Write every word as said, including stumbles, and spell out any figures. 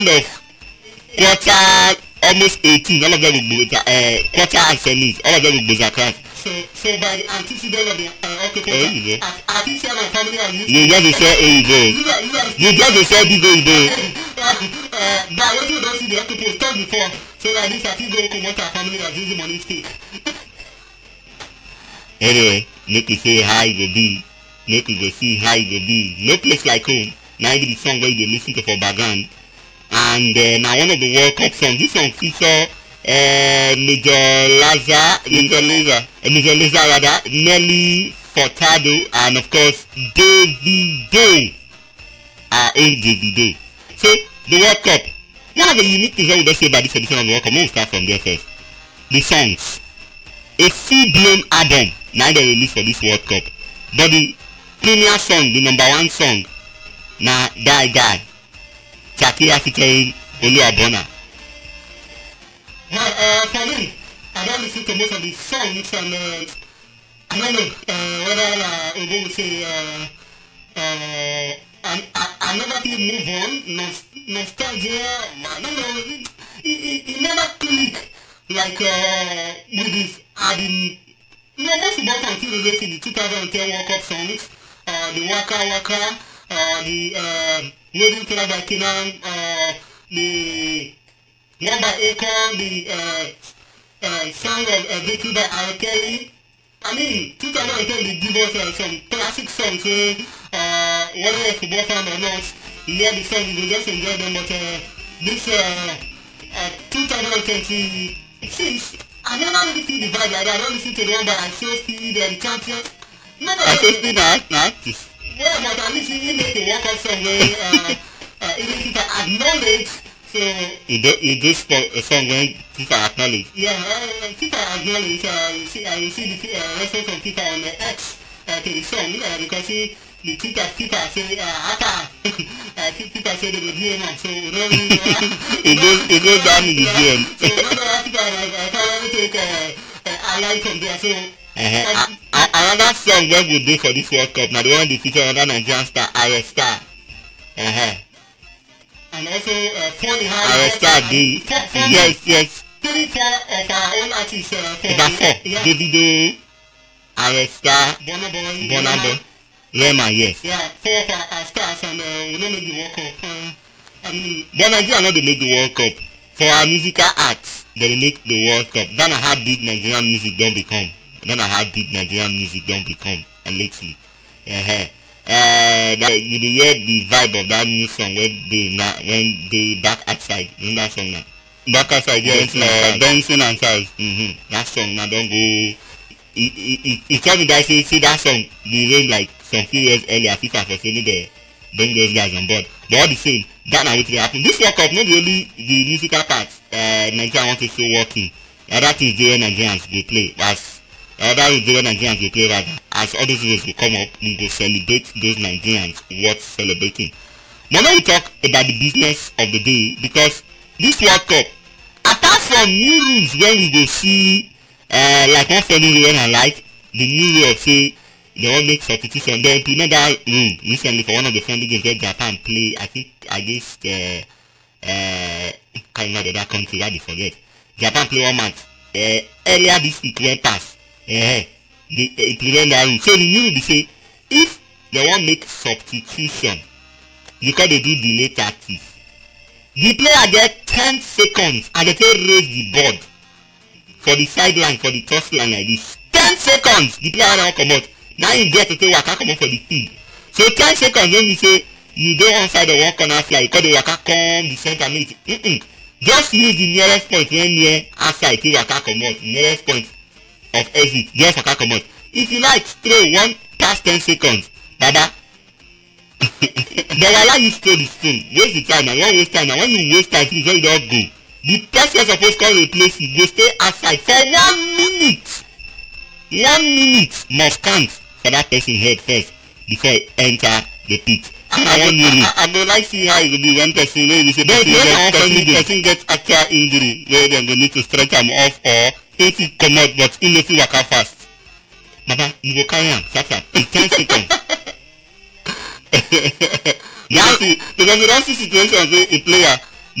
of quarter almost eighteen, all of them will be uh, quarter and semis, all of them will be Zakrat. So, so by the antecedent of the uh, occupation, There you go. at, at each my family are used You just say Oyibo. You know, you know, You just say big Oyibo. uh, but what you don't see the occupants talk before, so that this at least go come out our family are using money stick. Anyway, make you say how you go be. Make you go see how you go be. No place like home. Now be the song where you listen to for background. And uh, now one of the World Cup songs. This song feature uh, Major Laza, Major Laza, uh, Major Laza rather, Nelly Furtado, and of course Davido, our own Davido. So the World Cup. One of the unique things I would say about this edition of the World Cup. We'll start from there first. The songs. A full-blown album now they release for this World Cup. But the premier song, the number one song, na Die Die. Shakira featuring Oluwabona. Well, uh, for me, I don't listen to most of the songs, and uh, I don't know uh, whether uh, Obo will say, uh, uh, I, I, I never did move on, Nost- nostalgia, I don't know, it, it, it, it never click like uh, with this, I didn't, no, most of all until the late in the two thousand ten World Cup songs, uh, the Waka Waka, uh, the uh, Wedding Killer by Kenan, uh, the one by Akon, the uh, uh, song of uh, Victory by R. Kelly. I mean, two thousand ten they give us uh, some classic songs, so uh, whether you're a football fan or not, you hear the song, you will just enjoy them, but uh, this uh, uh, twenty twenty-six, I never really feel the vibe like that. I don't listen to the one by Isospy, the Champion. Never Isospy na artist. Yeah, but at least he make the World Cup song where uh, uh, even if I acknowledge, so you do you do a song when people acknowledge. Yeah, uh, people acknowledge. Uh, you see, I uh, will see the uh, response from people on the X uh, to the song uh, because he, the Twitter people say uh, after uh, people say they will D M, so we don't really. Uh, it goes it goes down in the D M. So another people uh, can take uh, uh, a line from there. So. Uh-huh. Um, uh, another song when we do for this World Cup, now the one they feature another Nigerian star, Aresta. Uh-huh. And also, uh, Funny how Aresta, the, yes, yes. Three, four of our own artists. Uh, for About four. Yeah. Davido, Aresta, Burna Boy, Burna Boy, Rema, yes. Yeah, four of our, our stars, and uh, we don't make the World Cup. Uh, I mean, but Nigeria not they make the World Cup. For our musical acts, they make the World Cup. That's how big Nigerian music don't become. Then I how big Nigerian music don't become uh, lately. Uh-huh. Uh, that, you hear the vibe of that new song when they na, when they back outside. You know that song now? Back outside, yes, uh, dancing outside. Mm-hmm. That song now don't go. It it it, it tell me that see see that song the rain like some few years earlier. People are saying they bring those guys on board. But all the same, that now what will happen. This World Cup not the only the musical part. Uh, Nigeria want to show working. Uh, that is the way Nigerians will play. That's Uh, that is the way Nigerians will play rather. As all those videos will come up, we will celebrate those Nigerians worth celebrating. Now let me talk about the business of the day, because this World Cup, apart from new rules when we go see, uh, like one funny rule when I like, the new rule of say, they all make substitution, they implement that rule recently for one of the friendly games where Japan play, I think, against, uh, uh, can't remember the other country, I forget. Japan play one match, uh, earlier this week when passed. Uh, they uh, implement that rule. So the new rule be say, if they want make substitution because they do delay tactics, the player get ten seconds and they can raise the board for the sideline, for the touch line like this. ten seconds the player don come out. Now you get to say waka come out for the field. So ten seconds when you say you dey one side of one corner fly, because the waka come the center meet. Mm-mm. Just use the nearest point when near outside till waka come out. Nearest point of exit, just waka come out. If you like throw one past ten seconds, baba, they will allow you throw the stone. Waste the time, and you wan waste time, and when you waste time finish when you don go, the person suppose come replace you go stay outside for one minute. One minute must count for that person head first before he enter the pit. I wan know you. I go like see how e go be when person wey be say person get person person get actual injury wey dem go need to stretch am off, or if he comot but he no fit waka fast. Baba, you go carry am sharp sharp in ten seconds. Now, because you don see situations wey a player